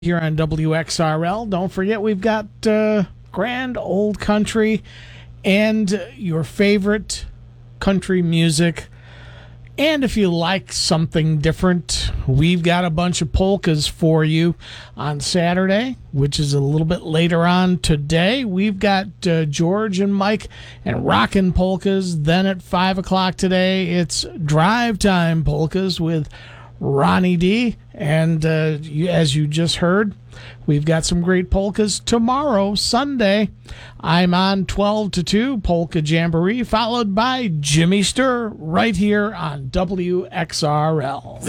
here on WXRL. Don't forget, we've got grand old country and your favorite country music. And if you like something different, we've got a bunch of polkas for you on Saturday, which is a little bit later on today. We've got George and Mike and Rockin' Polkas. Then at 5 o'clock today, it's Drive Time Polkas with Ronnie D. And as you just heard, we've got some great polkas tomorrow, Sunday. I'm on 12 to 2, Polka Jamboree, followed by Jimmy Stir right here on WXRL.